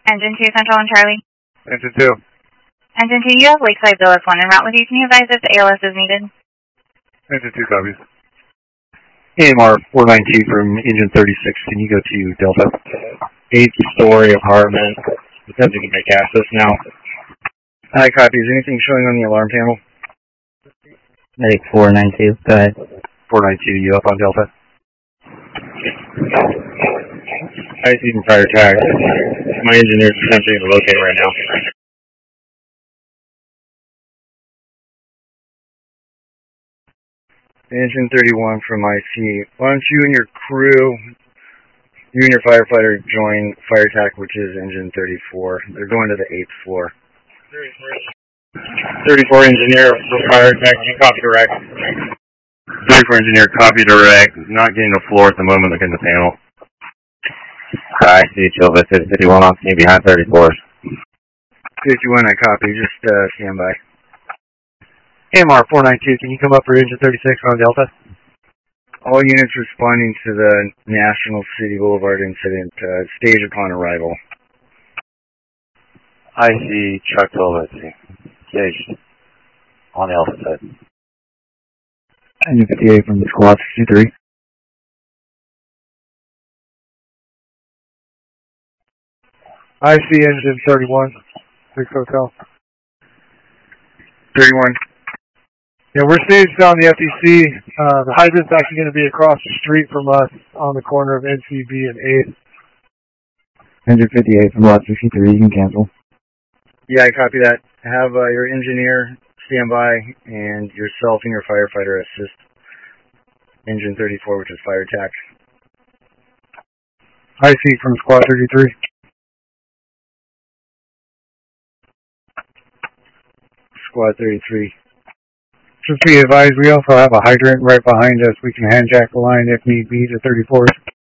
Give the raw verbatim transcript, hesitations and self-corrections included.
Engine two, Central and Charlie. Engine two. Engine two, you have Lakeside Villas one en route with you. Can you advise if the A L S is needed? Engine two copies. A M R four nine two from Engine thirty-six. Can you go to Delta? Eighth story apartment. Depends if you can make access now. Hi, copy. Is anything showing on the alarm panel? Medic four nine two. Go ahead. four nine two, you up on Delta? I see some fire tag. My engineer's attempting to locate right now. Engine thirty-one from I C. Why don't you and your crew, you and your firefighter join fire attack, which is engine thirty-four. They're going to the eighth floor. thirty-four engineer for fire attack. You copy direct. thirty-four engineer, copy direct. Not getting the floor at the moment. Looking at the panel. I see Chilva fifty-one on scene behind thirty-four. fifty-one, I copy. Just uh, stand by. A M R four nine two, can you come up for engine thirty-six on Delta? All units responding to the National City Boulevard incident, uh, stage upon arrival. I see truck Chilva staged on the Alpha side. Engine fifty-eight from squad sixty-three. I see engine thirty-one. Six Hotel. thirty-one. Yeah, we're staged down the F T C. Uh, the hydrant's actually going to be across the street from us on the corner of N C B and eighth. Engine fifty-eight from lot sixty-three. You can cancel. Yeah, I copy that. Have uh, your engineer stand by and yourself and your firefighter assist engine thirty-four, which is fire attack. I see from squad thirty-three. Squad thirty-three. Just be advised, we also have a hydrant right behind us. We can hand jack the line if need be to thirty-four.